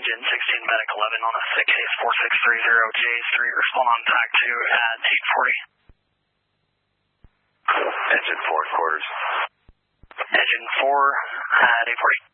Engine 16 Medic 11 on a sick case 4630 J Street. Respond on TAC 2 at 840. Engine 4 quarters. Engine 4 at 840.